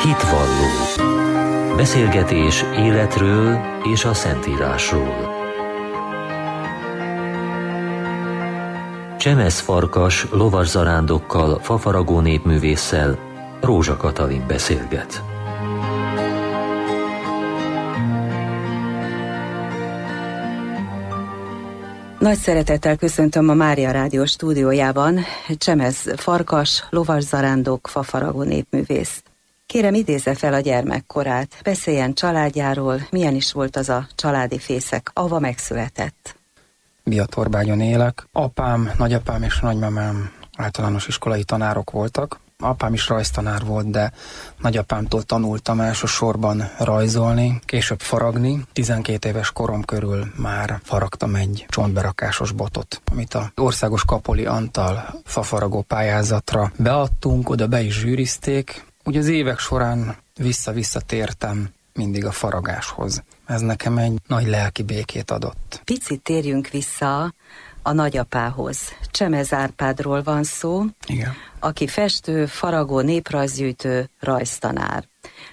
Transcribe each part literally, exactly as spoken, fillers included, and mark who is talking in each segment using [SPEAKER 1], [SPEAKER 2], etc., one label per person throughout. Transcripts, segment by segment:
[SPEAKER 1] Hitvalló. Beszélgetés életről és a Szentírásról. Csemesz Farkas lovaszarándokkal, fafaragó népművésszel Rózsa Katalin beszélget.
[SPEAKER 2] Nagy szeretettel köszöntöm a Mária Rádió stúdiójában Csemesz Farkas, lovaszárándok, fafaragó népművészt. Kérem, idézze fel a gyermekkorát, beszéljen családjáról, milyen is volt az a családi fészek, ahova megszületett.
[SPEAKER 3] Biatorbágyon élek. Apám, nagyapám és nagymamám általános iskolai tanárok voltak. Apám is rajztanár volt, de nagyapámtól tanultam elsősorban rajzolni, később faragni. tizenkét éves korom körül már faragtam egy csontberakásos botot, amit a Országos Kapoli Antal fafaragó pályázatra beadtunk, oda be is zsűrizték. Ugye az évek során vissza-vissza tértem mindig a faragáshoz. Ez nekem egy nagy lelki békét adott.
[SPEAKER 2] Picit térjünk vissza a nagyapához. Csemez Árpádról van szó,
[SPEAKER 3] igen,
[SPEAKER 2] aki festő, faragó, néprajzgyűjtő, rajztanár.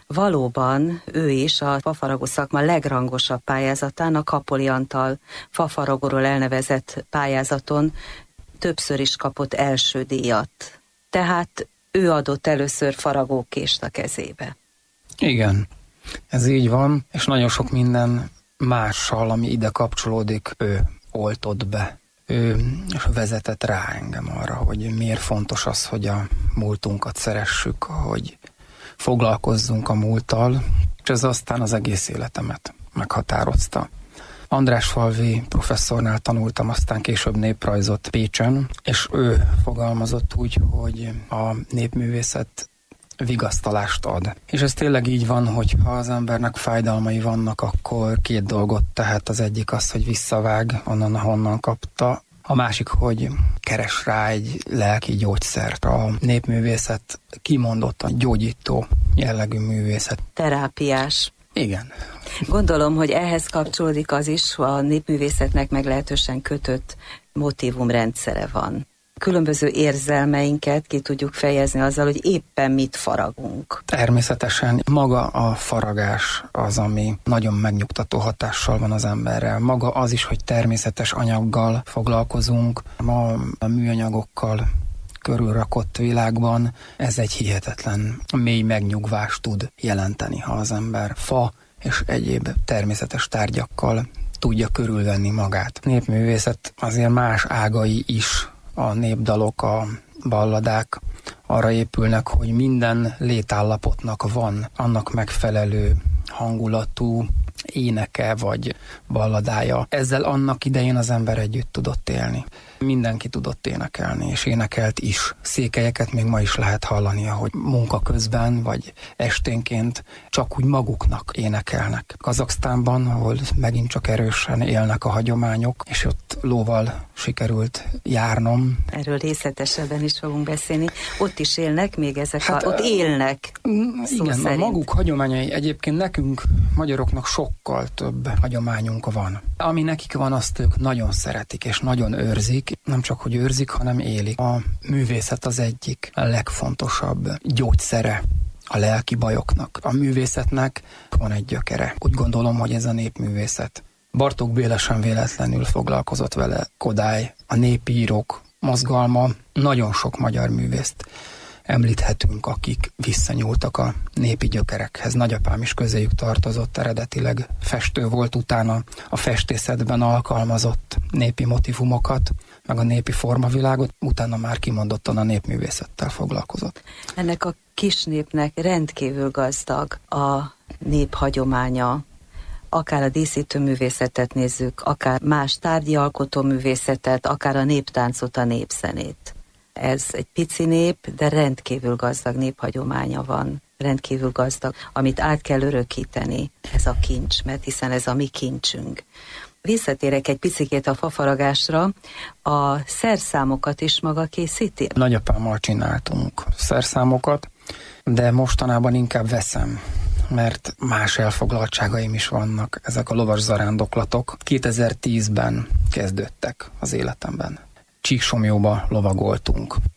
[SPEAKER 2] Valóban ő is a fafaragó szakma legrangosabb pályázatán, a Kapoli Antal fafaragóról elnevezett pályázaton többször is kapott első díjat. Tehát ő adott először faragókést a kezébe. Igen,
[SPEAKER 3] ez így van, és nagyon sok minden mással, ami ide kapcsolódik, ő oltott be. Ő vezetett rá engem arra, hogy miért fontos az, hogy a múltunkat szeressük, hogy foglalkozzunk a múlttal, és ez aztán az egész életemet meghatározta. Andrásfalvi professzornál tanultam, aztán később néprajzot Pécsen, és ő fogalmazott úgy, hogy a népművészet vigasztalást ad. És ez tényleg így van, hogy ha az embernek fájdalmai vannak, akkor két dolgot tehet. Az egyik az, hogy visszavág onnan, ahonnan kapta. A másik, hogy keres rá egy lelki gyógyszert. A népművészet kimondottan gyógyító jellegű művészet.
[SPEAKER 2] Terápiás.
[SPEAKER 3] Igen.
[SPEAKER 2] Gondolom, hogy ehhez kapcsolódik az is, a népművészetnek meglehetősen kötött motívumrendszere van. Különböző érzelmeinket ki tudjuk fejezni azzal, hogy éppen mit faragunk.
[SPEAKER 3] Természetesen maga a faragás az, ami nagyon megnyugtató hatással van az emberrel. Maga az is, hogy természetes anyaggal foglalkozunk, ma a műanyagokkal körülrakott világban ez egy hihetetlen mély megnyugvást tud jelenteni, ha az ember fa és egyéb természetes tárgyakkal tudja körülvenni magát. Népművészet azért más ágai is, a népdalok, a balladák arra épülnek, hogy minden létállapotnak van annak megfelelő hangulatú éneke vagy balladája. Ezzel annak idején az ember együtt tudott élni. Mindenki tudott énekelni, és énekelt is. Székelyeket még ma is lehet hallani, ahogy munka közben, vagy esténként csak úgy maguknak énekelnek. Kazaksztánban, ahol megint csak erősen élnek a hagyományok, és ott lóval sikerült járnom.
[SPEAKER 2] Erről részletesebben is fogunk beszélni. Ott is élnek még ezek, hát, a, ott élnek.
[SPEAKER 3] Igen, szerint. A maguk hagyományai egyébként nekünk, magyaroknak sokkal több hagyományunk van. Ami nekik van, azt ők nagyon szeretik, és nagyon őrzik. Nem csak, hogy őrzik, hanem élik. A művészet az egyik a legfontosabb gyógyszere a lelki bajoknak. A művészetnek van egy gyökere. Úgy gondolom, hogy ez a népművészet. Bartók Béla sem véletlenül foglalkozott vele. Kodály, a népírók mozgalma, nagyon sok magyar művészt említhetünk, akik visszanyúltak a népi gyökerekhez. Nagyapám is közéjük tartozott, eredetileg festő volt, utána a festészetben alkalmazott népi motivumokat, meg a népi formavilágot, utána már kimondottan a népművészettel foglalkozott.
[SPEAKER 2] Ennek a kis népnek rendkívül gazdag a néphagyománya. Akár a díszítőművészetet nézzük, akár más tárgyi alkotóművészetet, akár a néptáncot, a népzenét. Ez egy pici nép, de rendkívül gazdag néphagyománya van. Rendkívül gazdag, amit át kell örökíteni. Ez a kincs, mert hiszen ez a mi kincsünk. Visszatérek egy picikét a fafaragásra. A szerszámokat is maga készíti?
[SPEAKER 3] Nagyapámmal csináltunk szerszámokat, de mostanában inkább veszem, mert más elfoglaltságaim is vannak. Ezek a lovasszarándoklatok kétezer-tízben kezdődtek az életemben. Csíksomlyóba lovagoltunk.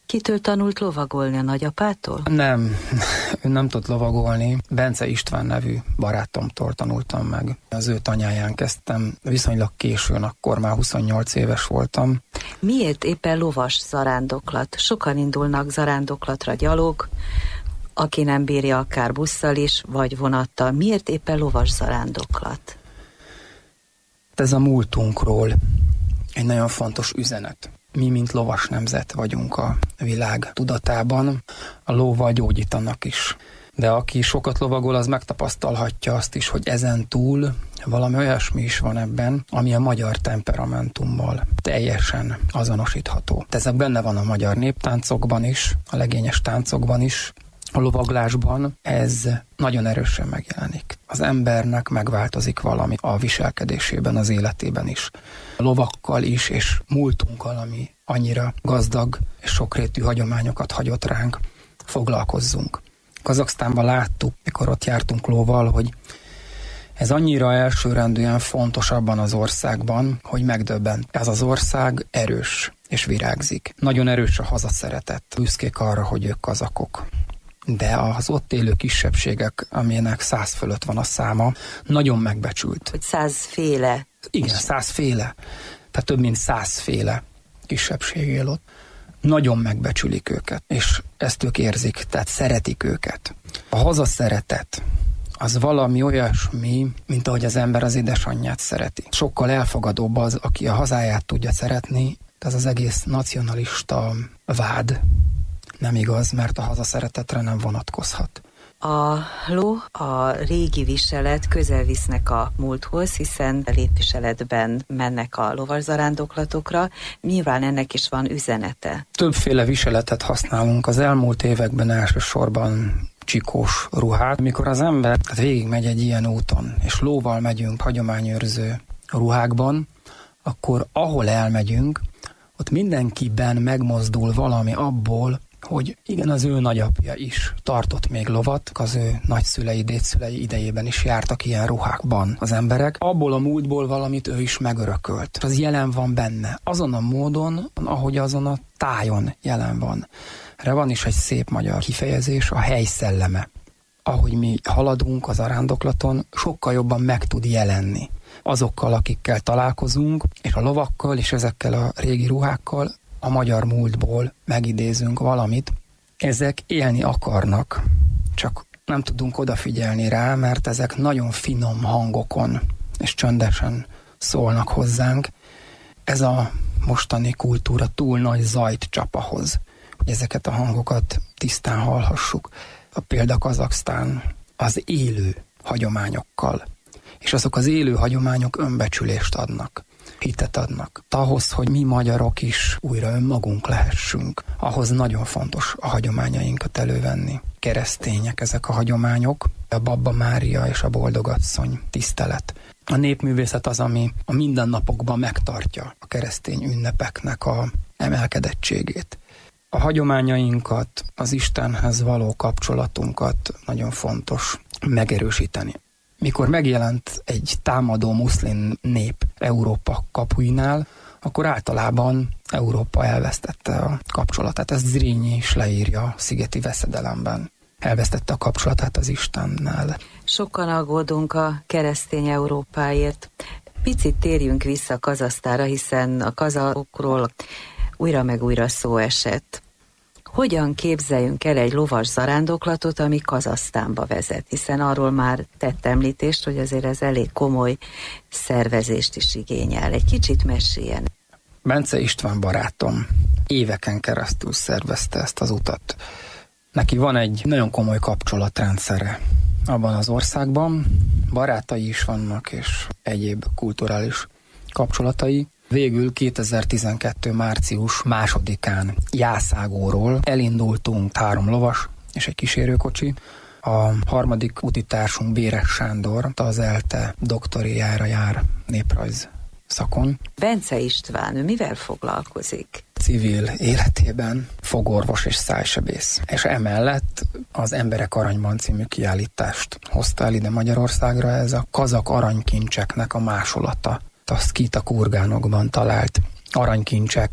[SPEAKER 2] Kitől tanult lovagolni, a nagyapától?
[SPEAKER 3] Nem, ő nem tudott lovagolni. Bence István nevű barátomtól tanultam meg. Az ő tanyáján kezdtem, viszonylag későn, akkor már huszonnyolc éves voltam.
[SPEAKER 2] Miért éppen lovas zarándoklat? Sokan indulnak zarándoklatra gyalog, aki nem bírja akár busszal is, vagy vonattal. Miért éppen lovas zarándoklat?
[SPEAKER 3] Ez a múltunkról egy nagyon fontos üzenet. Mi, mint lovas nemzet vagyunk a világ tudatában, a lóval gyógyítanak is. De aki sokat lovagol, az megtapasztalhatja azt is, hogy ezen túl valami olyasmi is van ebben, ami a magyar temperamentummal teljesen azonosítható. Ez benne van a magyar néptáncokban is, a legényes táncokban is, a lovaglásban ez nagyon erősen megjelenik. Az embernek megváltozik valami a viselkedésében, az életében is. A lovakkal is, és múltunkkal, ami annyira gazdag és sokrétű hagyományokat hagyott ránk, foglalkozzunk. Kazaksztánban láttuk, mikor ott jártunk lóval, hogy ez annyira elsőrendűen fontos abban az országban, hogy megdöbbent. Ez az ország erős és virágzik. Nagyon erős a hazaszeretet. Büszkék arra, hogy ők kazakok. De az ott élő kisebbségek, amilyenek száz fölött van a száma, nagyon megbecsült.
[SPEAKER 2] Hogy százféle.
[SPEAKER 3] Igen, százféle. Tehát több mint százféle kisebbség él ott. Nagyon megbecsülik őket, és ezt ők érzik, tehát szeretik őket. A hazaszeretet az valami olyasmi, mint ahogy az ember az édesanyját szereti. Sokkal elfogadóbb az, aki a hazáját tudja szeretni, ez az egész nacionalista vád nem igaz, mert a hazaszeretetre nem vonatkozhat.
[SPEAKER 2] A ló, a régi viselet közel visznek a múlthoz, hiszen lépviseletben mennek a lovaszárándoklatokra. Nyilván ennek is van üzenete.
[SPEAKER 3] Többféle viseletet használunk az elmúlt években, elsősorban csikós ruhát. Amikor az ember végigmegy egy ilyen úton, és lóval megyünk hagyományőrző ruhákban, akkor ahol elmegyünk, ott mindenkiben megmozdul valami abból, hogy igen, az ő nagyapja is tartott még lovat, az ő nagyszülei, dédszülei idejében is jártak ilyen ruhákban az emberek. Abból a múltból valamit ő is megörökölt. Az jelen van benne. Azon a módon, ahogy azon a tájon jelen van. Erre van is egy szép magyar kifejezés, a hely szelleme. Ahogy mi haladunk az arándoklaton, sokkal jobban meg tud jelenni. Azokkal, akikkel találkozunk, és a lovakkal, és ezekkel a régi ruhákkal, a magyar múltból megidézünk valamit. Ezek élni akarnak, csak nem tudunk odafigyelni rá, mert ezek nagyon finom hangokon és csöndesen szólnak hozzánk. Ez a mostani kultúra túl nagy zajt csap ahhoz, hogy ezeket a hangokat tisztán hallhassuk. A példa Kazaksztán az élő hagyományokkal, és azok az élő hagyományok önbecsülést adnak, hitet adnak. Ahhoz, hogy mi magyarok is újra önmagunk lehessünk, ahhoz nagyon fontos a hagyományainkat elővenni. Keresztények ezek a hagyományok, a Babba Mária és a Boldogasszony tisztelet. A népművészet az, ami a mindennapokban megtartja a keresztény ünnepeknek a emelkedettségét. A hagyományainkat, az Istenhez való kapcsolatunkat nagyon fontos megerősíteni. Mikor megjelent egy támadó muszlim nép Európa kapuinál, akkor általában Európa elvesztette a kapcsolatát. Ezt Zrínyi is leírja a Szigeti veszedelemben. Elvesztette a kapcsolatát az Istennel.
[SPEAKER 2] Sokan aggódunk a keresztény Európáért. Picit térjünk vissza Kazahsztánra, hiszen a kazahokról újra meg újra szó esett. Hogyan képzeljünk el egy lovas zarándoklatot, ami Kazahsztánba vezet? Hiszen arról már tett említést, hogy azért ez elég komoly szervezést is igényel. Egy kicsit meséljen.
[SPEAKER 3] Bence István barátom éveken keresztül szervezte ezt az utat. Neki van egy nagyon komoly kapcsolatrendszere abban az országban. Barátai is vannak, és egyéb kulturális kapcsolatai. Végül kétezer-tizenkettő március másodikán Jászágóról elindultunk három lovas és egy kísérőkocsi. A harmadik utitársunk Béres Sándor az ELTE doktoriára jár néprajz szakon.
[SPEAKER 2] Bence István, ő mivel foglalkozik?
[SPEAKER 3] Civil életében fogorvos és szájsebész. És emellett az Emberek Aranyban című kiállítást hozta el ide Magyarországra, ez a kazak aranykincseknek a másolata. A szkíta kurgánokban talált aranykincsek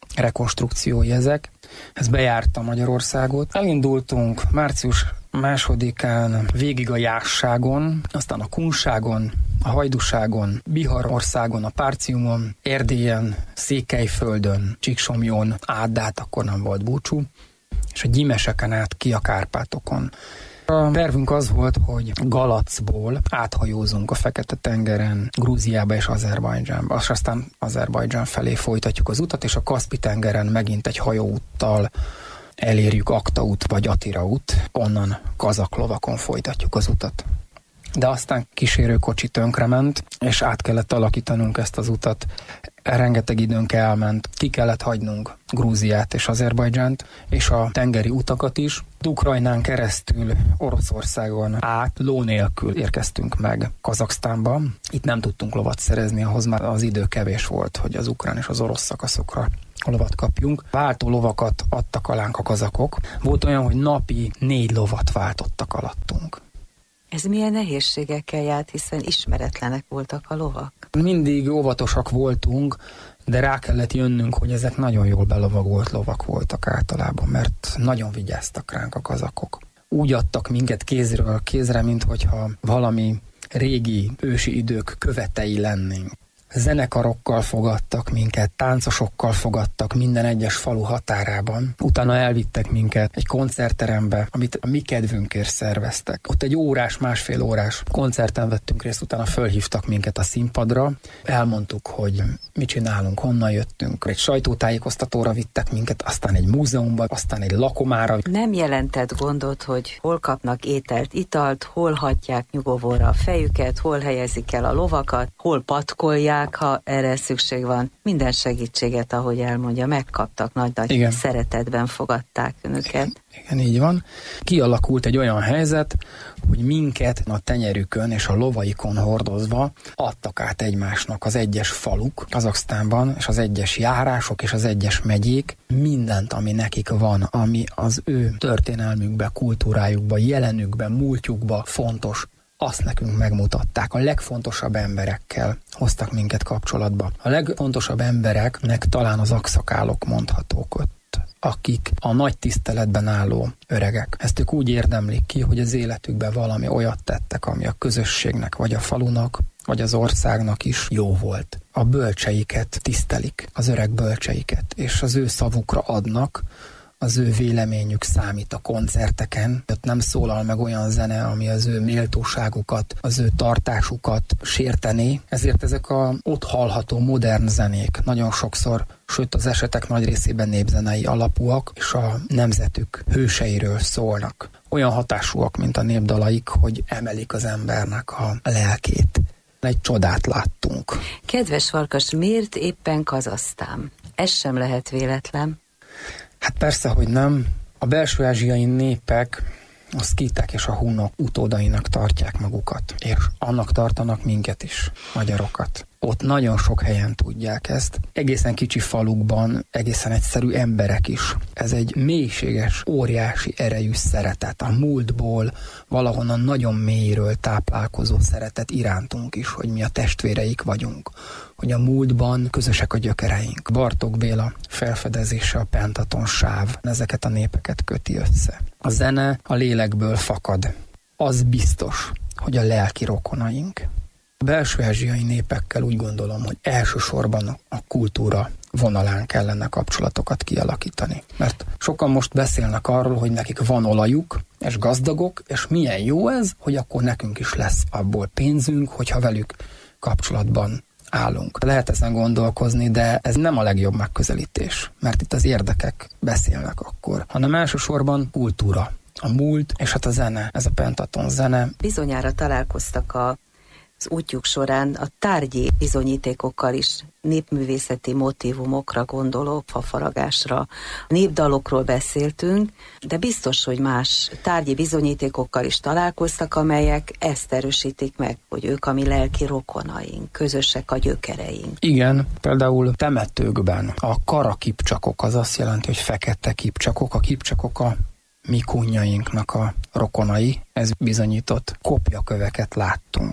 [SPEAKER 3] rekonstrukciói ezek. Ez bejárta Magyarországot. Elindultunk március másodikán végig a Jásságon, aztán a Kunságon, a Hajdúságon, Biharországon, a Párciumon, Erdélyen, Székelyföldön, Csíksomjón, Ádát, akkor nem volt búcsú, és a Gyimeseken át ki a Kárpátokon. A tervünk az volt, hogy Galacból áthajózunk a Fekete-tengeren Grúziába és Azerbajdzsánba, és aztán Azerbajdzsán felé folytatjuk az utat, és a Kaszpi-tengeren megint egy hajóúttal elérjük Akta út vagy Atira út, onnan kazak lovakon folytatjuk az utat. De aztán kísérőkocsi tönkrement, és át kellett alakítanunk ezt az utat. Rengeteg időnk elment, ki kellett hagynunk Grúziát és Azerbajdzsánt, és a tengeri utakat is. Ukrajnán keresztül Oroszországon át ló nélkül érkeztünk meg Kazaksztánba. Itt nem tudtunk lovat szerezni, ahhoz már az idő kevés volt, hogy az ukrán és az orosz szakaszokra lovat kapjunk. Váltó lovakat adtak alánk a kazakok. Volt olyan, hogy napi négy lovat váltottak alattunk.
[SPEAKER 2] Ez milyen nehézségekkel járt, hiszen ismeretlenek voltak a lovak?
[SPEAKER 3] Mindig óvatosak voltunk, de rá kellett jönnünk, hogy ezek nagyon jól belovagolt lovak voltak általában, mert nagyon vigyáztak ránk a kazakok. Úgy adtak minket kézről kézre, minthogyha valami régi ősi idők követei lennénk. Zenekarokkal fogadtak minket, táncosokkal fogadtak minden egyes falu határában. Utána elvittek minket egy koncertterembe, amit a mi kedvünkért szerveztek. Ott egy órás, másfél órás koncerten vettünk részt, utána fölhívtak minket a színpadra. Elmondtuk, hogy mit csinálunk, honnan jöttünk. Egy sajtótájékoztatóra vittek minket, aztán egy múzeumba, aztán egy lakomára.
[SPEAKER 2] Nem jelentett gondot, hogy hol kapnak ételt, italt, hol hagyják nyugovóra a fejüket, hol helyezik el a lovakat, hol patkolják, ha erre szükség van. Minden segítséget, ahogy elmondja, megkaptak, nagy-nagy szeretetben fogadták önöket.
[SPEAKER 3] Igen, így van. Kialakult egy olyan helyzet, hogy minket a tenyerükön és a lovaikon hordozva adtak át egymásnak az egyes faluk Kazaksztánban, és az egyes járások és az egyes megyék, mindent, ami nekik van, ami az ő történelmükbe, kultúrájukba, jelenükbe, múltjukba fontos, azt nekünk megmutatták. A legfontosabb emberekkel hoztak minket kapcsolatba. A legfontosabb embereknek talán az akszakálok mondhatók ott, akik a nagy tiszteletben álló öregek. Ezt ők úgy érdemlik ki, hogy az életükben valami olyat tettek, ami a közösségnek, vagy a falunak, vagy az országnak is jó volt. A bölcseiket tisztelik, az öreg bölcseiket, és az ő szavukra adnak, az ő véleményük számít a koncerteken. Ott nem szólal meg olyan zene, ami az ő méltóságukat, az ő tartásukat sértené. Ezért ezek a ott hallható modern zenék nagyon sokszor, sőt az esetek nagy részében népzenei alapúak, és a nemzetük hőseiről szólnak. Olyan hatásúak, mint a népdalaik, hogy emelik az embernek a lelkét. Egy csodát láttunk.
[SPEAKER 2] Kedves Farkas, miért éppen Kazahsztán? Ez sem lehet véletlen.
[SPEAKER 3] Hát persze, hogy nem. A belső-ázsiai népek a szkítek és a hunok utódainak tartják magukat, és annak tartanak minket is, magyarokat. Ott nagyon sok helyen tudják ezt. Egészen kicsi falukban, egészen egyszerű emberek is. Ez egy mélységes, óriási erejű szeretet. A múltból, valahonnan nagyon mélyről táplálkozó szeretet irántunk is, hogy mi a testvéreik vagyunk. Hogy a múltban közösek a gyökereink. Bartók Béla felfedezése, a pentaton sáv, ezeket a népeket köti össze. A zene a lélekből fakad. Az biztos, hogy a lelki rokonaink. A belső-ázsiai népekkel úgy gondolom, hogy elsősorban a kultúra vonalán kellene kapcsolatokat kialakítani. Mert sokan most beszélnek arról, hogy nekik van olajuk, és gazdagok, és milyen jó ez, hogy akkor nekünk is lesz abból pénzünk, hogyha velük kapcsolatban állunk. Lehet ezen gondolkozni, de ez nem a legjobb megközelítés, mert itt az érdekek beszélnek akkor, hanem elsősorban kultúra, a múlt, és hát a zene, ez a pentaton zene.
[SPEAKER 2] Bizonyára találkoztak a az útjuk során a tárgyi bizonyítékokkal is, népművészeti motívumokra gondolok, fafaragásra, népdalokról beszéltünk, de biztos, hogy más tárgyi bizonyítékokkal is találkoztak, amelyek ezt erősítik meg, hogy ők a mi lelki rokonaink, közösek a gyökereink.
[SPEAKER 3] Igen, például temetőkben a karakipcsakok, az azt jelenti, hogy fekete kipcsakok, a kipcsakok a mi kunnyainknak a rokonai, ez bizonyított kopjaköveket láttunk.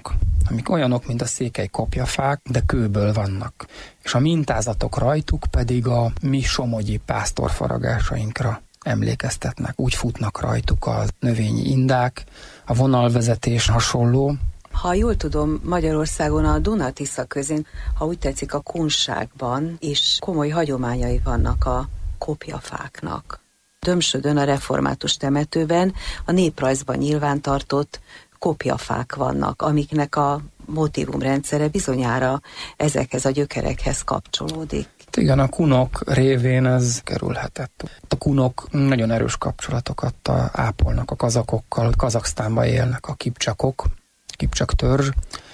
[SPEAKER 3] amik olyanok, mint a székely kopjafák, de kőből vannak. És a mintázatok rajtuk pedig a mi somogyi pásztorfaragásainkra emlékeztetnek. Úgy futnak rajtuk a növényi indák, a vonalvezetés hasonló.
[SPEAKER 2] Ha jól tudom, Magyarországon a Duna-Tisza közén, ha úgy tetszik, a kunságban is komoly hagyományai vannak a kopjafáknak. Dömsödön a református temetőben a néprajzban nyilvántartott kopjafák vannak, amiknek a motívumrendszere bizonyára ezekhez a gyökerekhez kapcsolódik.
[SPEAKER 3] Igen, a kunok révén ez kerülhetett. A kunok nagyon erős kapcsolatokat ápolnak a kazakokkal, Kazaksztánban élnek a kipcsakok, kipcsak törzs,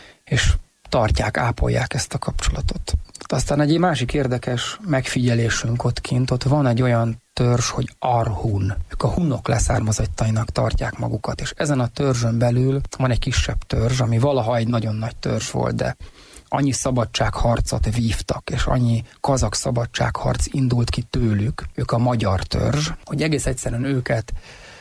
[SPEAKER 3] és tartják, ápolják ezt a kapcsolatot. Aztán egy másik érdekes megfigyelésünk ott kint, ott van egy olyan törzs, hogy Arhun. Ők a hunok leszármazottainak tartják magukat, és ezen a törzsön belül van egy kisebb törzs, ami valaha egy nagyon nagy törzs volt, de annyi szabadságharcot vívtak, és annyi kazak szabadságharc indult ki tőlük, ők a magyar törzs, hogy egész egyszerűen őket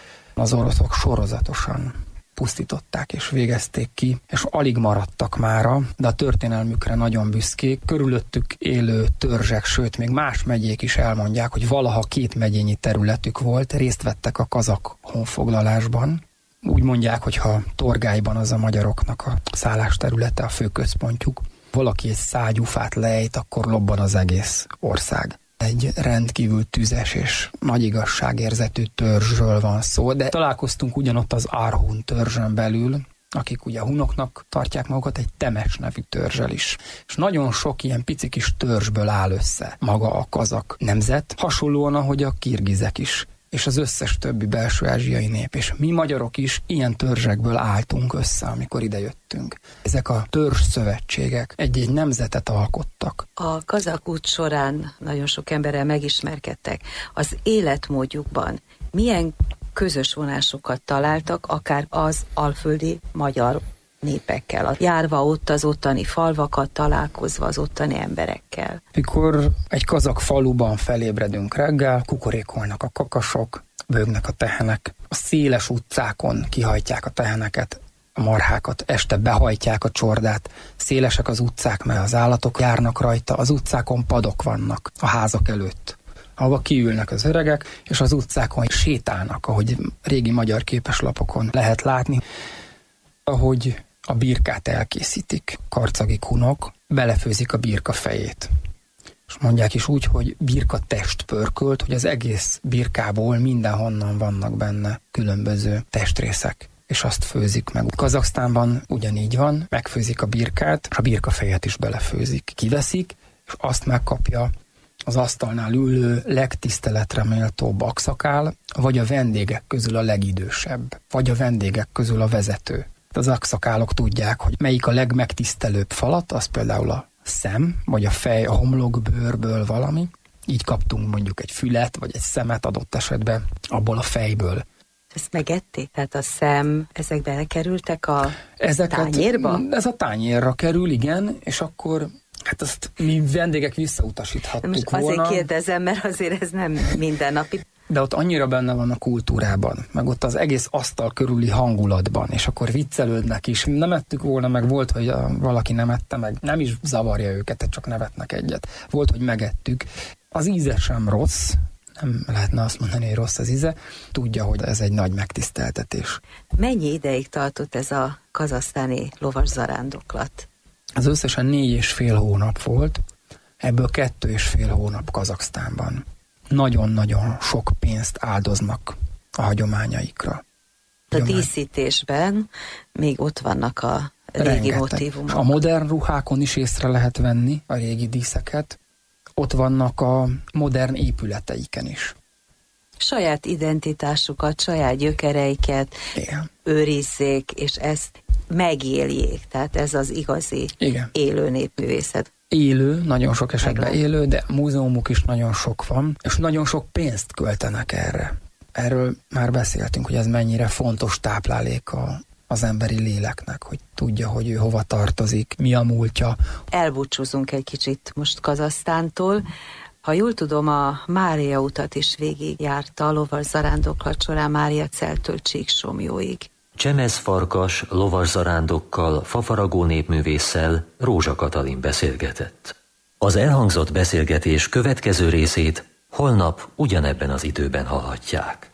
[SPEAKER 3] az oroszok sorozatosan pusztították és végezték ki, és alig maradtak mára, de a történelmükre nagyon büszkék. Körülöttük élő törzsek, sőt, még más megyék is elmondják, hogy valaha két megyényi területük volt, részt vettek a kazak honfoglalásban. Úgy mondják, hogy ha Torgályban az a magyaroknak a szállásterülete, a főközpontjuk, valaki egy szágyufát lejt, akkor lobban az egész ország. Egy rendkívül tüzes és nagy igazságérzetű törzsről van szó, de találkoztunk ugyanott az Arhun törzsön belül, akik ugye a hunoknak tartják magukat, egy Temes nevű törzsel is. És nagyon sok ilyen pici kis törzsből áll össze maga a kazak nemzet, hasonlóan, ahogy a kirgizek is, és az összes többi belső-ázsiai nép. És mi magyarok is ilyen törzsekből álltunk össze, amikor idejöttünk. Ezek a törzsszövetségek egy-egy nemzetet alkottak.
[SPEAKER 2] A kazak út során nagyon sok emberrel megismerkedtek. Az életmódjukban milyen közös vonásokat találtak, akár az alföldi magyar népekkel, járva ott az ottani falvakat, találkozva az ottani emberekkel.
[SPEAKER 3] Mikor egy kazak faluban felébredünk reggel, kukorékolnak a kakasok, bőgnek a tehenek, a széles utcákon kihajtják a teheneket, a marhákat, este behajtják a csordát, szélesek az utcák, mert az állatok járnak rajta, az utcákon padok vannak a házak előtt, ahova kiülnek az öregek, és az utcákon sétálnak, ahogy régi magyar képeslapokon lehet látni, ahogy a birkát elkészítik, karcagi kunok, belefőzik a birka fejét. És mondják is úgy, hogy birka testpörkölt, hogy az egész birkából mindenhonnan vannak benne különböző testrészek, és azt főzik meg. Kazaksztánban ugyanígy van, megfőzik a birkát, és a birka fejet is belefőzik. Kiveszik, és azt megkapja az asztalnál ülő legtiszteletre méltóbb akszakál, vagy a vendégek közül a legidősebb, vagy a vendégek közül a vezető. Az akszakálok tudják, hogy melyik a legmegtisztelőbb falat, az például a szem, vagy a fej, a homlokbőrből valami. Így kaptunk mondjuk egy fület, vagy egy szemet adott esetben abból a fejből.
[SPEAKER 2] Ezt megették? Tehát a szem, ezek belekerültek a
[SPEAKER 3] Ezeket,
[SPEAKER 2] tányérba?
[SPEAKER 3] Ez a tányérra kerül, igen, és akkor hát azt mi vendégek visszautasíthattuk
[SPEAKER 2] Most
[SPEAKER 3] volna.
[SPEAKER 2] azért kérdezem, mert azért ez nem mindennapi.
[SPEAKER 3] De ott annyira benne van a kultúrában, meg ott az egész asztal körüli hangulatban, és akkor viccelődnek is. Nem ettük volna, meg volt, hogy a, valaki nem ette, meg nem is zavarja őket, csak nevetnek egyet. Volt, hogy megettük. Az íze sem rossz, nem lehetne azt mondani, hogy rossz az íze. Tudja, hogy ez egy nagy megtiszteltetés.
[SPEAKER 2] Mennyi ideig tartott ez a kazahsztáni lovas zarándoklat?
[SPEAKER 3] Az összesen négy és fél hónap volt, ebből kettő és fél hónap Kazaksztánban. Nagyon-nagyon sok pénzt áldoznak a hagyományaikra.
[SPEAKER 2] A díszítésben még ott vannak a régi
[SPEAKER 3] Rengeteg.
[SPEAKER 2] motívumok.
[SPEAKER 3] A modern ruhákon is észre lehet venni a régi díszeket. Ott vannak a modern épületeiken is.
[SPEAKER 2] Saját identitásukat, saját gyökereiket
[SPEAKER 3] Igen.
[SPEAKER 2] őrizzék, és ezt megéljék. Tehát ez az igazi
[SPEAKER 3] Igen.
[SPEAKER 2] élő népművészet.
[SPEAKER 3] Élő, nagyon sok esetben
[SPEAKER 2] Megvan.
[SPEAKER 3] élő, de múzeumuk is nagyon sok van, és nagyon sok pénzt költenek erre. Erről már beszéltünk, hogy ez mennyire fontos táplálék a, az emberi léleknek, hogy tudja, hogy ő hova tartozik, mi a múltja.
[SPEAKER 2] Elbúcsúzunk egy kicsit most Kazahsztántól. Ha jól tudom, a Mária utat is végigjárta a lovas zarándoklat során Mária Celtől Csíksomjóig.
[SPEAKER 1] csemezfarkas lovaszarándokkal, fafaragó népművésszel Rózsa Katalin beszélgetett. Az elhangzott beszélgetés következő részét holnap ugyanebben az időben hallhatják.